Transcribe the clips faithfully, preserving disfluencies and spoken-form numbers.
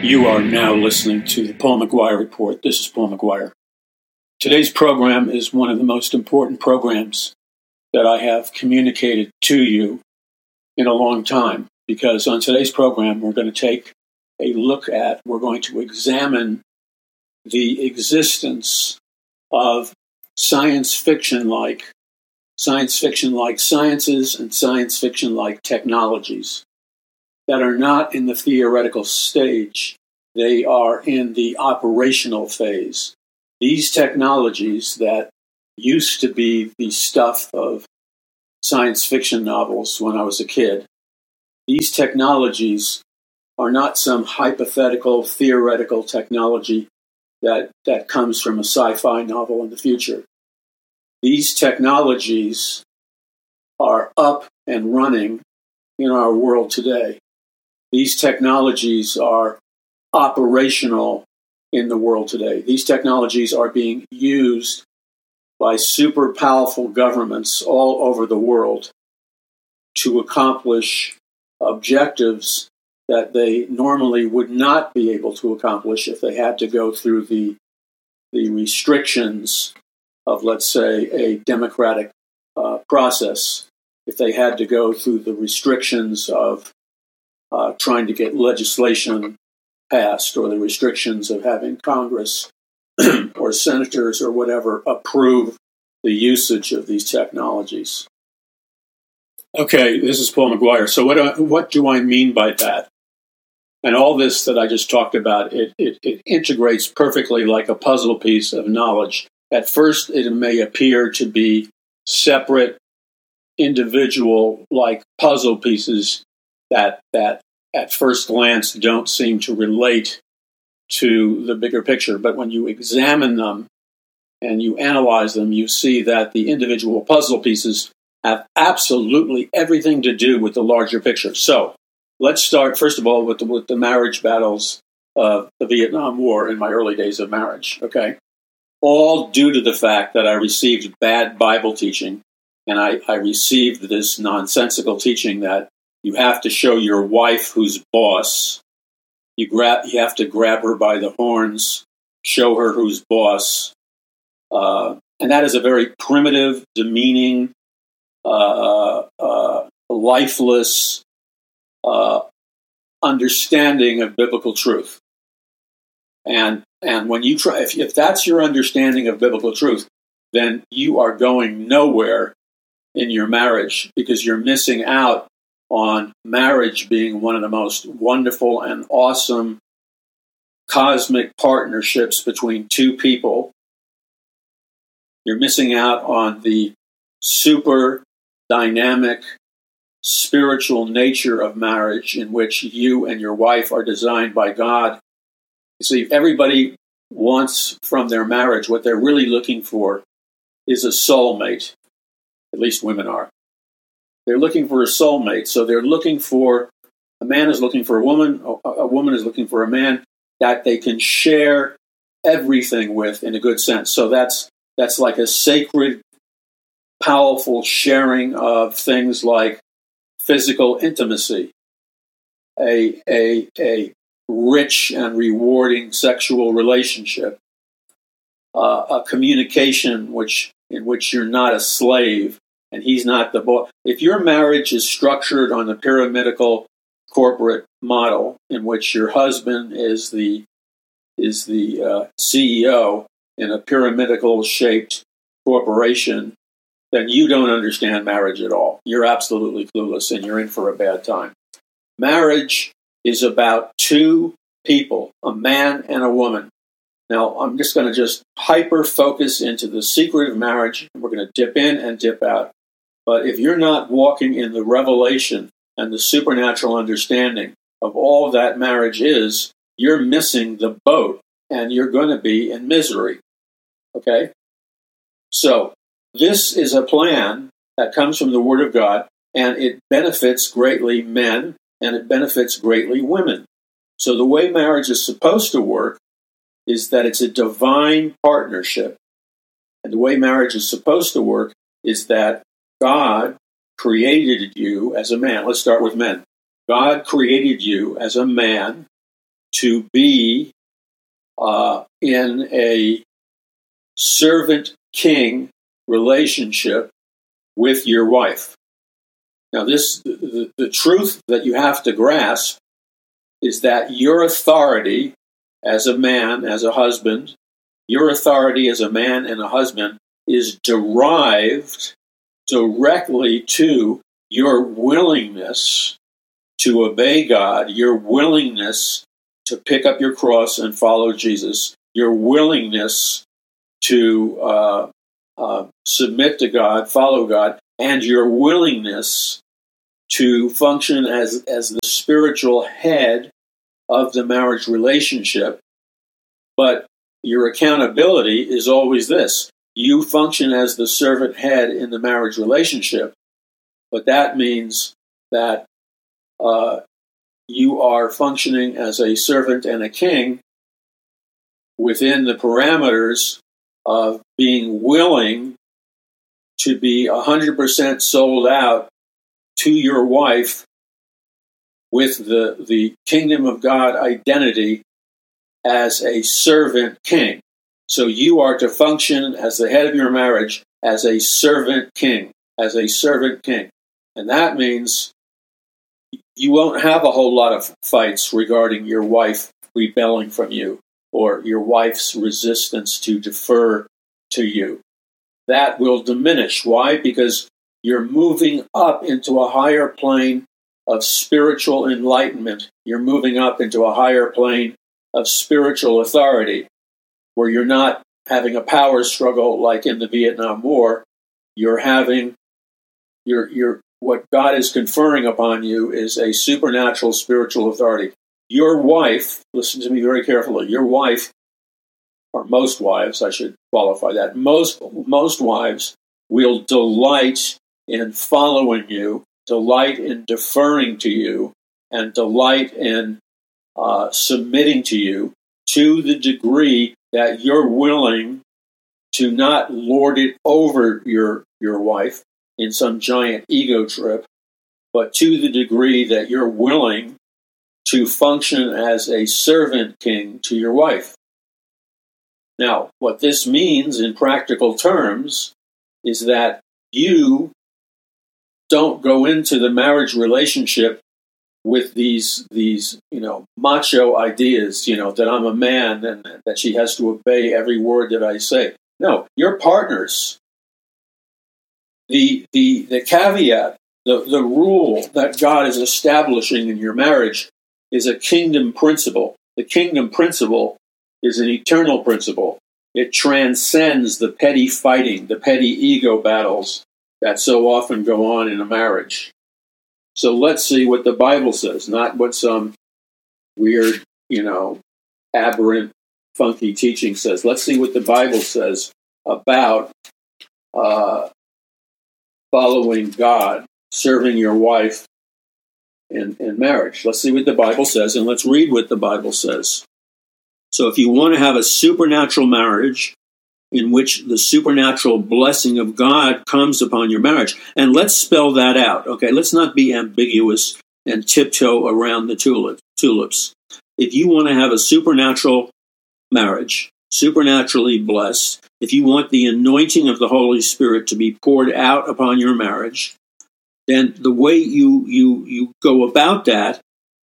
You are now listening to the Paul McGuire Report. This is Paul McGuire. Today's program is one of the most important programs that I have communicated to you in a long time, because on today's program we're going to take a look at, we're going to examine the existence of science fiction-like, science fiction-like sciences and science fiction-like technologies that are not in the theoretical stage. They are in the operational phase. These technologies that used to be the stuff of science fiction novels when I was a kid, these technologies are not some hypothetical, theoretical technology that, that comes from a sci-fi novel in the future. These technologies are up and running in our world today. These technologies are operational in the world today. These technologies are being used by super powerful governments all over the world to accomplish objectives that they normally would not be able to accomplish if they had to go through the, the restrictions of, let's say, a democratic uh, process. If they had to go through the restrictions of Uh, trying to get legislation passed, or the restrictions of having Congress or senators or whatever approve the usage of these technologies. Okay, this is Paul McGuire. So what, do, what do I mean by that? And all this that I just talked about, it, it, it integrates perfectly like a puzzle piece of knowledge. At first, it may appear to be separate, individual, like puzzle pieces that that at first glance don't seem to relate to the bigger picture. But when you examine them and you analyze them, you see that the individual puzzle pieces have absolutely everything to do with the larger picture. So let's start, first of all, with the, with the marriage battles of the Vietnam War in my early days of marriage, okay? All due to the fact that I received bad Bible teaching, and I, I received this nonsensical teaching that you have to show your wife who's boss. You grab. You have to grab her by the horns, show her who's boss. Uh, and that is a very primitive, demeaning, uh, uh, lifeless uh, understanding of biblical truth. And and when you try, if, if that's your understanding of biblical truth, then you are going nowhere in your marriage, because you're missing out on marriage being one of the most wonderful and awesome cosmic partnerships between two people. You're missing out on the super dynamic spiritual nature of marriage, in which you and your wife are designed by God. You see, everybody wants from their marriage, what they're really looking for is a soulmate. At least women are. They're looking for a soulmate. So they're looking for, a man is looking for a woman, a woman is looking for a man that they can share everything with in a good sense. So that's that's like a sacred, powerful sharing of things like physical intimacy, a, a, a rich and rewarding sexual relationship, uh, a communication which in which you're not a slave, and he's not the boss. If your marriage is structured on the pyramidical corporate model, in which your husband is the is the uh, C E O in a pyramidical shaped corporation, then you don't understand marriage at all. You're absolutely clueless, and you're in for a bad time. Marriage is about two people, a man and a woman. Now, I'm just going to just hyper focus into the secret of marriage, and we're going to dip in and dip out. But if you're not walking in the revelation and the supernatural understanding of all that marriage is, you're missing the boat, and you're going to be in misery. Okay? So, this is a plan that comes from the Word of God, and it benefits greatly men, and it benefits greatly women. So the way marriage is supposed to work is that it's a divine partnership. And the way marriage is supposed to work is that God created you as a man. Let's start with men. God created you as a man to be uh, in a servant-king relationship with your wife. Now, this the, the truth that you have to grasp is that your authority as a man, as a husband, your authority as a man and a husband is derived directly to your willingness to obey God, your willingness to pick up your cross and follow Jesus, your willingness to uh, uh, submit to God, follow God, and your willingness to function as, as the spiritual head of the marriage relationship. But your accountability is always this. You function as the servant head in the marriage relationship, but that means that uh, you are functioning as a servant and a king within the parameters of being willing to be one hundred percent sold out to your wife with the, the kingdom of God identity as a servant king. So you are to function as the head of your marriage as a servant king, as a servant king. And that means you won't have a whole lot of fights regarding your wife rebelling from you or your wife's resistance to defer to you. That will diminish. Why? Because you're moving up into a higher plane of spiritual enlightenment. You're moving up into a higher plane of spiritual authority, where you're not having a power struggle like in the Vietnam War. You're having, you're, you're, what God is conferring upon you is a supernatural spiritual authority. Your wife, listen to me very carefully, your wife, or most wives, I should qualify that, most, most wives will delight in following you, delight in deferring to you, and delight in uh, submitting to you to the degree that you're willing to not lord it over your, your wife in some giant ego trip, but to the degree that you're willing to function as a servant king to your wife. Now, what this means in practical terms is that you don't go into the marriage relationship with these, these, you know, macho ideas, you know, that I'm a man and that she has to obey every word that I say. No, you're partners. The, the, the caveat, the, the rule that God is establishing in your marriage is a kingdom principle. The kingdom principle is an eternal principle. It transcends the petty fighting, the petty ego battles that so often go on in a marriage. So let's see what the Bible says, not what some weird, you know, aberrant, funky teaching says. Let's see what the Bible says about uh, following God, serving your wife in, in marriage. Let's see what the Bible says, and let's read what the Bible says. So if you want to have a supernatural marriage in which the supernatural blessing of God comes upon your marriage, and let's spell that out, okay? Let's not be ambiguous and tiptoe around the tulip, tulips. If you want to have a supernatural marriage, supernaturally blessed, if you want the anointing of the Holy Spirit to be poured out upon your marriage, then the way you you you go about that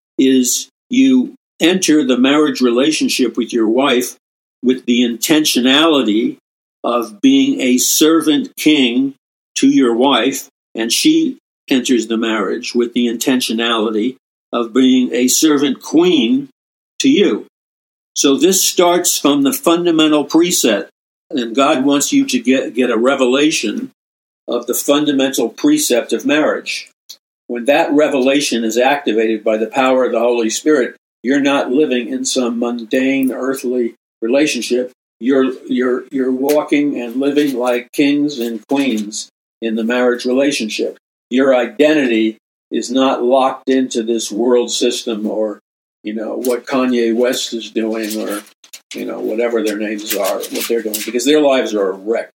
is you enter the marriage relationship with your wife with the intentionality of being a servant king to your wife, and she enters the marriage with the intentionality of being a servant queen to you. So this starts from the fundamental precept, and God wants you to get, get a revelation of the fundamental precept of marriage. When that revelation is activated by the power of the Holy Spirit, you're not living in some mundane earthly relationship. You're you're you're walking and living like kings and queens in the marriage relationship. Your identity is not locked into this world system or, you know, what Kanye West is doing or, you know, whatever their names are, what they're doing, because their lives are a wreck.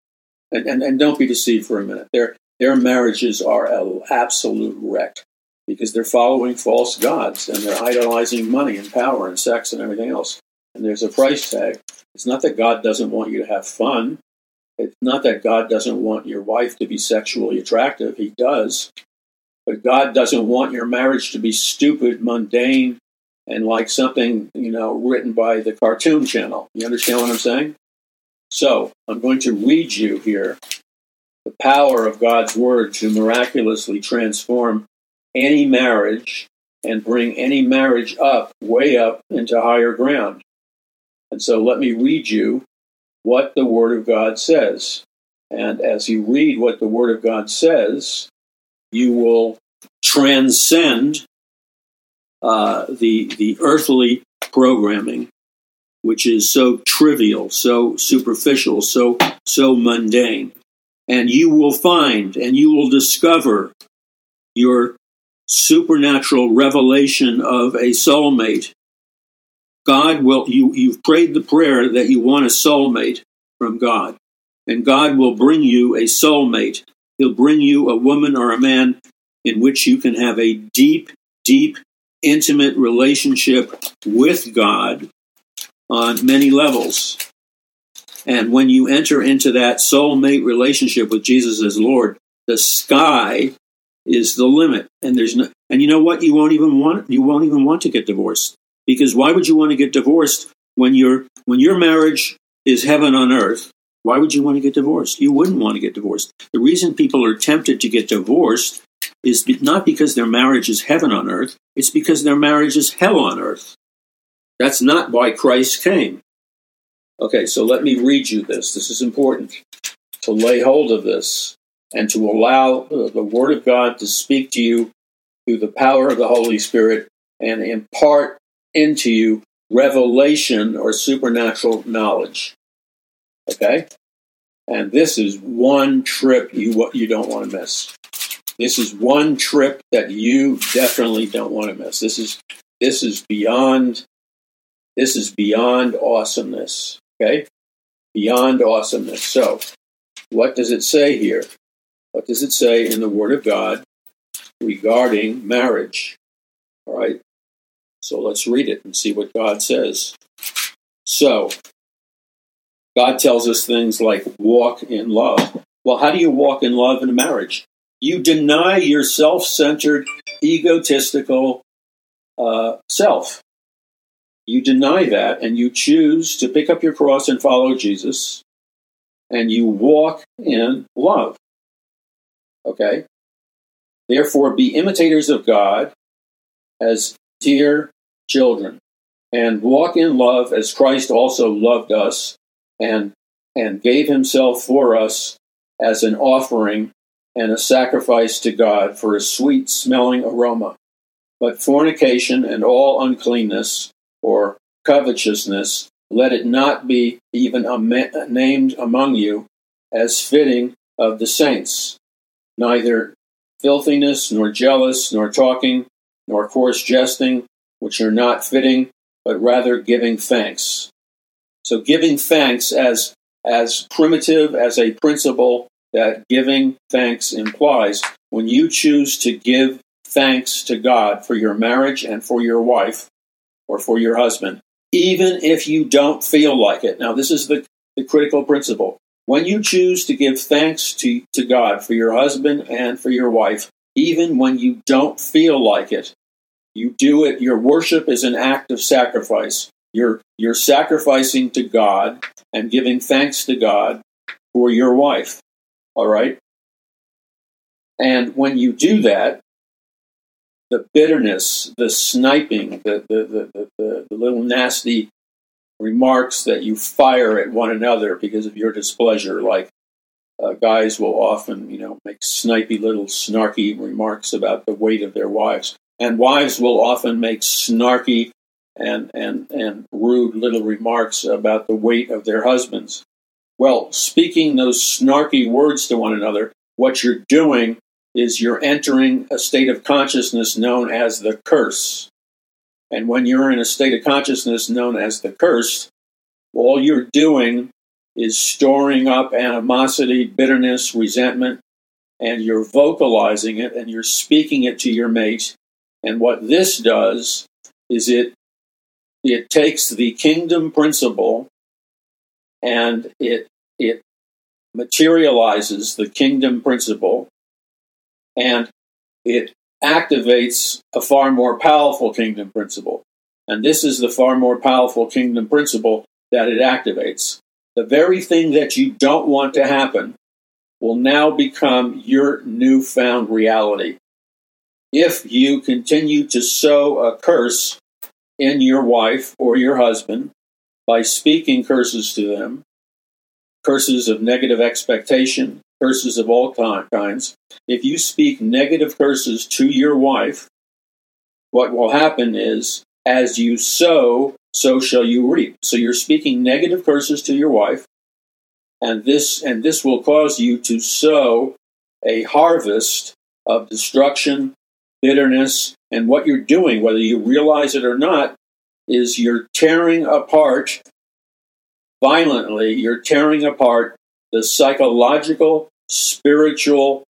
And and, and don't be deceived for a minute. Their their marriages are an absolute wreck. because they're following false gods and they're idolizing money and power and sex and everything else. And there's a price tag. It's not that God doesn't want you to have fun. It's not that God doesn't want your wife to be sexually attractive. He does. But God doesn't want your marriage to be stupid, mundane, and like something, you know, written by the Cartoon Channel. You understand what I'm saying? So, I'm going to read you here the power of God's Word to miraculously transform any marriage and bring any marriage up, way up into higher ground. And so let me read you what the Word of God says. And as you read what the Word of God says, you will transcend uh, the the earthly programming, which is so trivial, so superficial, so so mundane. And you will find and you will discover your supernatural revelation of a soulmate. God will, you, you've prayed the prayer that you want a soulmate from God. And God will bring you a soulmate. He'll bring you a woman or a man in which you can have a deep, deep, intimate relationship with God on many levels. And when you enter into that soulmate relationship with Jesus as Lord, the sky is the limit. And there's no, and you know what? You won't even want you won't even want to get divorced. Because why would you want to get divorced when your when your marriage is heaven on earth? Why would you want to get divorced? You wouldn't want to get divorced. The reason people are tempted to get divorced is not because their marriage is heaven on earth. It's because their marriage is hell on earth. That's not why Christ came. Okay, so let me read you this. This is important to lay hold of this and to allow the Word of God to speak to you through the power of the Holy Spirit and impart into you revelation or supernatural knowledge. Okay? And this is one trip you you don't want to miss. This is one trip that you definitely don't want to miss. This is this is beyond this is beyond awesomeness. Okay? Beyond awesomeness. So, what does it say here? What does it say in the Word of God regarding marriage? All right? So let's read it and see what God says. So, God tells us things like walk in love. Well, how do you walk in love in a marriage? You deny your self-centered, egotistical uh, self. You deny that and you choose to pick up your cross and follow Jesus, and you walk in love. Okay? Therefore, be imitators of God as dear children, and walk in love as Christ also loved us and and gave himself for us as an offering and a sacrifice to God for a sweet-smelling aroma. But fornication and all uncleanness or covetousness, let it not be even am- named among you as fitting of the saints, neither filthiness, nor jealous, nor talking, nor coarse jesting, which are not fitting, but rather giving thanks. So giving thanks as as primitive as a principle that giving thanks implies, when you choose to give thanks to God for your marriage and for your wife or for your husband, even if you don't feel like it. Now, this is the, the critical principle. When you choose to give thanks to, to God for your husband and for your wife, even when you don't feel like it, you do it. Your worship is an act of sacrifice. You're, you're sacrificing to God and giving thanks to God for your wife. All right? And when you do that, the bitterness, the sniping, the, the, the, the, the little nasty remarks that you fire at one another because of your displeasure, like uh, guys will often, you know, make snipey little snarky remarks about the weight of their wives. And wives will often make snarky and, and, and rude little remarks about the weight of their husbands. Well, speaking those snarky words to one another, what you're doing is you're entering a state of consciousness known as the curse. And when you're in a state of consciousness known as the curse, all you're doing is storing up animosity, bitterness, resentment, and you're vocalizing it and you're speaking it to your mate And what this does is it it takes the kingdom principle and it it materializes the kingdom principle, and it activates a far more powerful kingdom principle. And this is the far more powerful kingdom principle that it activates. The very thing that you don't want to happen will now become your newfound reality. If you continue to sow a curse in your wife or your husband by speaking curses to them, curses of negative expectation, curses of all kinds, if you speak negative curses to your wife, what will happen is, as you sow, so shall you reap. So you're speaking negative curses to your wife, and this and this will cause you to sow a harvest of destruction, bitterness, and what you're doing, whether you realize it or not, is you're tearing apart violently, you're tearing apart the psychological, spiritual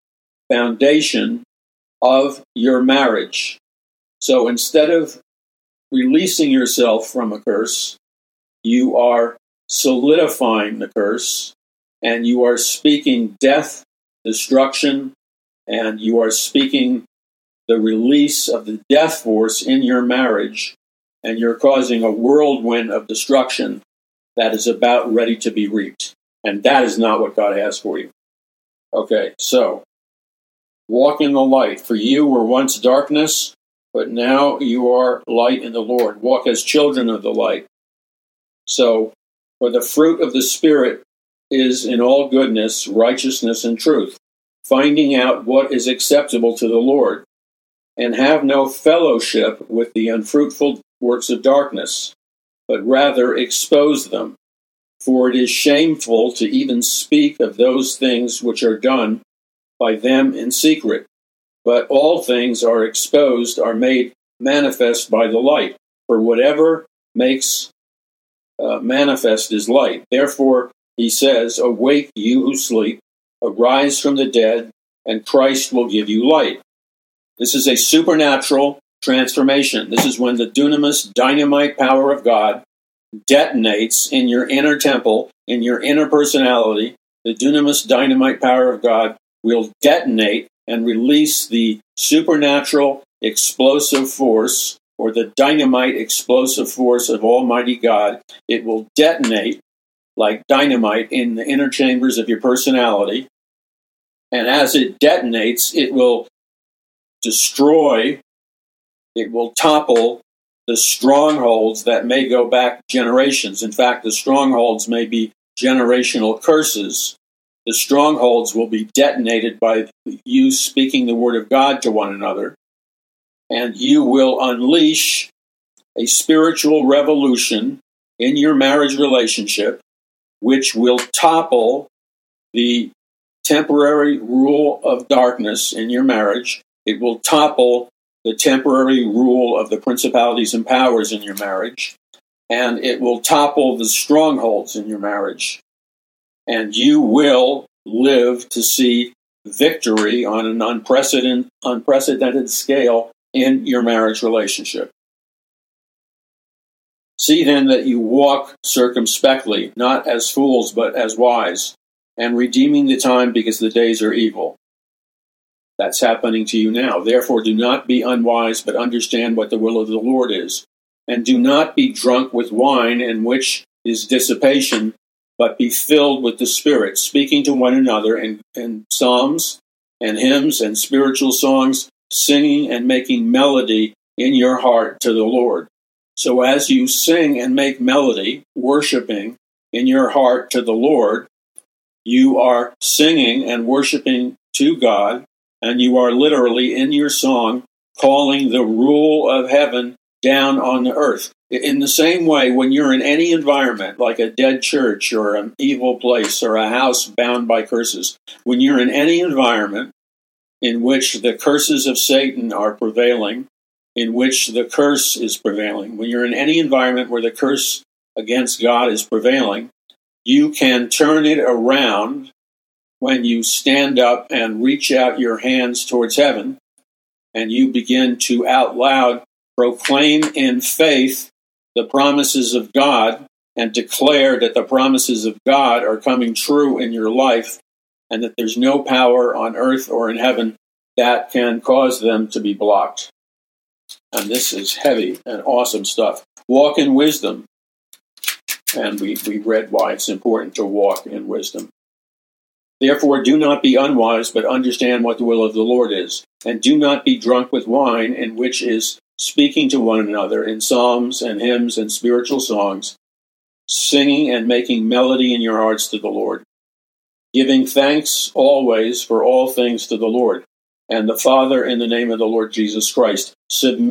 foundation of your marriage. So instead of releasing yourself from a curse, you are solidifying the curse, and you are speaking death, destruction, and you are speaking the release of the death force in your marriage, and you're causing a whirlwind of destruction that is about ready to be reaped. And that is not what God has for you. Okay, so walk in the light. For you were once darkness, but now you are light in the Lord. Walk as children of the light. So, for the fruit of the Spirit is in all goodness, righteousness, and truth, finding out what is acceptable to the Lord, and have no fellowship with the unfruitful works of darkness, but rather expose them. For it is shameful to even speak of those things which are done by them in secret. But all things are exposed, are made manifest by the light. For whatever makes uh, manifest is light. Therefore, he says, awake you who sleep, arise from the dead, and Christ will give you light. This is a supernatural transformation. This is when the dunamis, dynamite power of God detonates in your inner temple, in your inner personality. The dunamis, dynamite power of God will detonate and release the supernatural explosive force, or the dynamite explosive force of Almighty God. It will detonate like dynamite in the inner chambers of your personality. And as it detonates, it will destroy, it will topple the strongholds that may go back generations. In fact, the strongholds may be generational curses. The strongholds will be detonated by you speaking the word of God to one another, and you will unleash a spiritual revolution in your marriage relationship, which will topple the temporary rule of darkness in your marriage. It will topple the temporary rule of the principalities and powers in your marriage, and it will topple the strongholds in your marriage. And you will live to see victory on an unprecedented, unprecedented scale in your marriage relationship. See then that you walk circumspectly, not as fools, but as wise, and redeeming the time because the days are evil. That's happening to you now. Therefore, do not be unwise, but understand what the will of the Lord is. And do not be drunk with wine, in which is dissipation, but be filled with the Spirit, speaking to one another in, in psalms and hymns and spiritual songs, singing and making melody in your heart to the Lord. So as you sing and make melody, worshiping in your heart to the Lord, you are singing and worshiping to God, and you are literally in your song calling the rule of heaven down on the earth. In the same way, when you're in any environment, like a dead church or an evil place or a house bound by curses, when you're in any environment in which the curses of Satan are prevailing, in which the curse is prevailing, when you're in any environment where the curse against God is prevailing, you can turn it around when you stand up and reach out your hands towards heaven and you begin to out loud proclaim in faith the promises of God and declare that the promises of God are coming true in your life and that there's no power on earth or in heaven that can cause them to be blocked. And this is heavy and awesome stuff. Walk in wisdom. And we, we read why it's important to walk in wisdom. Therefore, do not be unwise, but understand what the will of the Lord is. And do not be drunk with wine, in which is speaking to one another in psalms and hymns and spiritual songs, singing and making melody in your hearts to the Lord, giving thanks always for all things to the Lord and the Father in the name of the Lord Jesus Christ. Submit